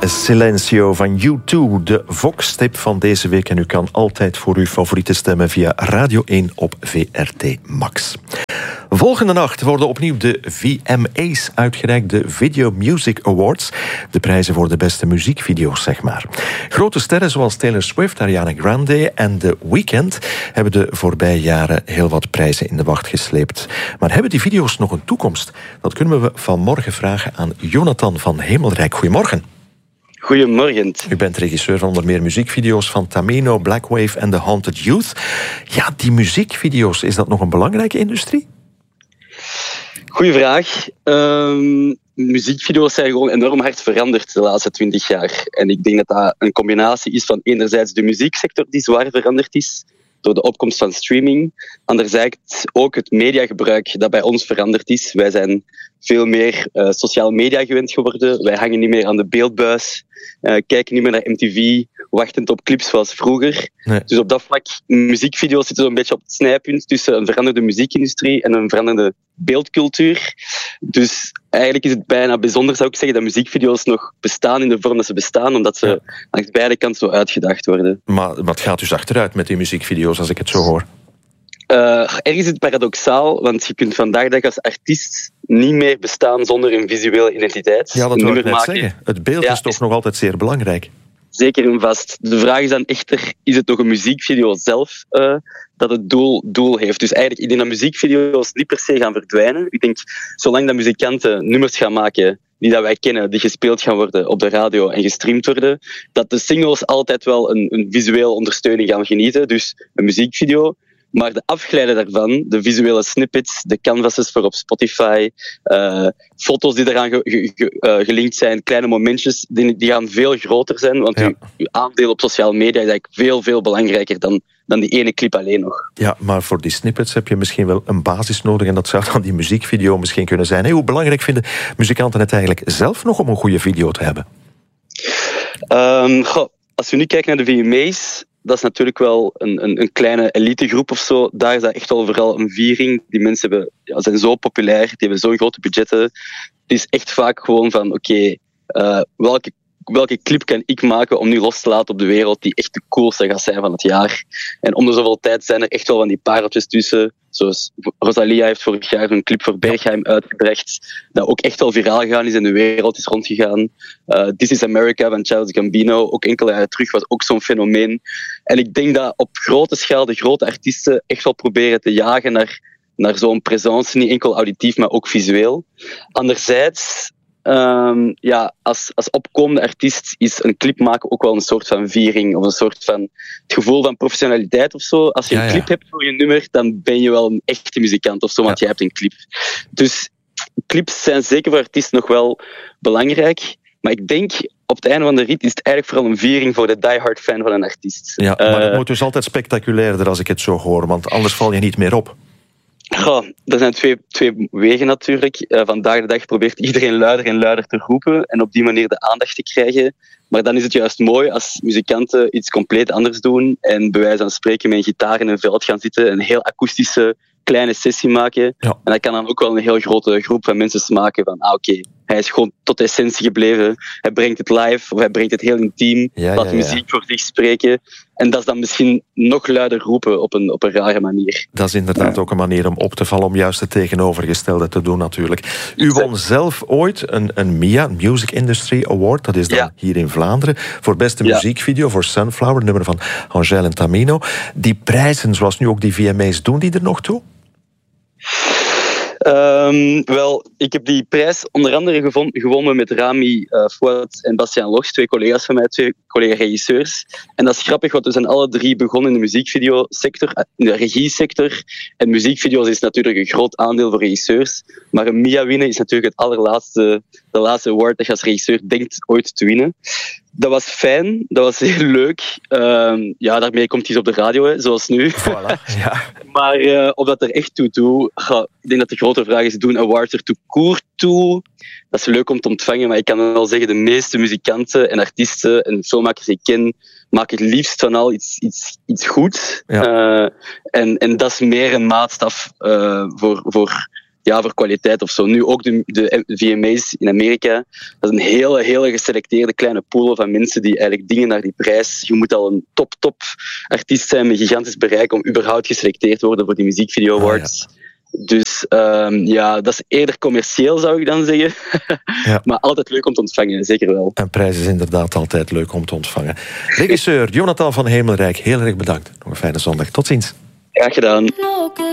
Silencio van U2, de Vox-tip van deze week. En u kan altijd voor uw favorieten stemmen via Radio 1 op VRT Max. Volgende nacht worden opnieuw de VMA's uitgereikt, de Video Music Awards. De prijzen voor de beste muziekvideo's, zeg maar. Grote sterren zoals Taylor Swift, Ariana Grande en The Weeknd hebben de voorbije jaren heel wat prijzen in de wacht gesleept. Maar hebben die video's nog een toekomst? Dat kunnen we vanmorgen vragen aan Jonathan van Hemelrijk. Goedemorgen. Goedemorgen. U bent regisseur van onder meer muziekvideo's van Tamino, Black Wave en The Haunted Youth. Ja, die muziekvideo's, is dat nog een belangrijke industrie? Goeie vraag. Muziekvideo's zijn gewoon enorm hard veranderd de laatste 20 jaar. En ik denk dat dat een combinatie is van enerzijds de muzieksector die zwaar veranderd is door de opkomst van streaming. Anderzijds ook het mediagebruik dat bij ons veranderd is. Wij zijn veel meer sociale media gewend geworden. Wij hangen niet meer aan de beeldbuis, kijken niet meer naar MTV, wachtend op clips zoals vroeger. Nee. Dus op dat vlak, muziekvideo's zitten zo'n beetje op het snijpunt tussen een veranderde muziekindustrie en een veranderde beeldcultuur. Dus eigenlijk is het bijna bijzonder, zou ik zeggen, dat muziekvideo's nog bestaan in de vorm dat ze bestaan, omdat ze langs beide kanten zo uitgedacht worden. Maar het gaat dus achteruit met die muziekvideo's, als ik het zo hoor. Ergens is het paradoxaal, want je kunt vandaag de dag als artiest niet meer bestaan zonder een visuele identiteit. Ja, dat wil ik net zeggen. Het beeld is toch nog altijd zeer belangrijk. Zeker en vast. De vraag is dan echter, is het nog een muziekvideo zelf dat het doel heeft? Dus eigenlijk, ik denk dat muziekvideo's niet per se gaan verdwijnen. Ik denk, zolang dat muzikanten nummers gaan maken die dat wij kennen, die gespeeld gaan worden op de radio en gestreamd worden, dat de singles altijd wel een visuele ondersteuning gaan genieten. Dus een muziekvideo. Maar de afgeleide daarvan, de visuele snippets, de canvases voor op Spotify, foto's die eraan gelinkt zijn, kleine momentjes, die gaan veel groter zijn. Want uw aandeel op sociale media is eigenlijk veel belangrijker dan die ene clip alleen nog. Ja, maar voor die snippets heb je misschien wel een basis nodig en dat zou dan die muziekvideo misschien kunnen zijn. Hey, hoe belangrijk vinden muzikanten het eigenlijk zelf nog om een goede video te hebben? Als we nu kijken naar de VMA's, dat is natuurlijk wel een kleine elitegroep of zo. Daar is dat echt wel vooral een viering. Die mensen zijn zo populair, die hebben zo'n grote budgetten. Het is echt vaak gewoon van, oké, welke clip kan ik maken om nu los te laten op de wereld die echt de coolste gaat zijn van het jaar. En om de zoveel tijd zijn er echt wel van die pareltjes tussen. Zoals Rosalia heeft vorig jaar een clip voor Berghain uitgebracht, dat ook echt wel viraal gegaan is en de wereld is rondgegaan. This is America van Childish Gambino, ook enkele jaren terug, was ook zo'n fenomeen. En ik denk dat op grote schaal de grote artiesten echt wel proberen te jagen naar zo'n presence, niet enkel auditief, maar ook visueel. Anderzijds, als opkomende artiest is een clip maken ook wel een soort van viering of een soort van het gevoel van professionaliteit of zo. Als je een clip hebt voor je nummer, dan ben je wel een echte muzikant of zo, want jij hebt een clip. Dus clips zijn zeker voor artiesten nog wel belangrijk, maar ik denk op het einde van de rit is het eigenlijk vooral een viering voor de diehard fan van een artiest. Ja, maar het moet dus altijd spectaculairder als ik het zo hoor, want anders val je niet meer op. Er zijn twee wegen natuurlijk. Vandaag de dag probeert iedereen luider en luider te roepen en op die manier de aandacht te krijgen. Maar dan is het juist mooi als muzikanten iets compleet anders doen en bij wijze van spreken met een gitaar in een veld gaan zitten, een heel akoestische kleine sessie maken. Ja. En dat kan dan ook wel een heel grote groep van mensen smaken van, oké, hij is gewoon tot de essentie gebleven. Hij brengt het live, of hij brengt het heel intiem. Laat de muziek voor zich spreken. En dat is dan misschien nog luider roepen op een rare manier. Dat is inderdaad ook een manier om op te vallen, om juist het tegenovergestelde te doen natuurlijk. U won zelf ooit een MIA, Music Industry Award. Dat is dan hier in Vlaanderen. Voor beste muziekvideo, voor Sunflower, nummer van Angèle en Tamino. Die prijzen, zoals nu ook die VMA's, doen die er nog toe? Wel, ik heb die prijs onder andere gewonnen met Rami Fouad en Bastiaan Lochs, twee collega's van mij, twee collega-regisseurs. En dat is grappig, want we zijn alle drie begonnen in de muziekvideosector, in de regiesector. En muziekvideo's is natuurlijk een groot aandeel voor regisseurs. Maar een MIA winnen is natuurlijk de laatste award dat je als regisseur denkt ooit te winnen. Dat was fijn, dat was heel leuk. Daarmee komt iets op de radio, hè, zoals nu. Voilà, ja. Maar of dat er echt toe doet, ik denk dat de grote vraag is, doen awards er toe koer toe? Dat is leuk om te ontvangen, maar ik kan wel zeggen, de meeste muzikanten en artiesten en filmmakers die ik ken, maken het liefst van al iets goed. Ja. En dat is meer een maatstaf voor voor kwaliteit of zo. Nu ook de VMA's in Amerika. Dat is een hele geselecteerde kleine pool van mensen die eigenlijk dingen naar die prijs. Je moet al een top artiest zijn met gigantisch bereik om überhaupt geselecteerd te worden voor die muziekvideo awards. Dus dat is eerder commercieel, zou ik dan zeggen. Maar altijd leuk om te ontvangen, zeker wel. Een prijs is inderdaad altijd leuk om te ontvangen. Regisseur Jonathan van Hemelrijk, heel erg bedankt. Nog een fijne zondag. Tot ziens. Graag gedaan.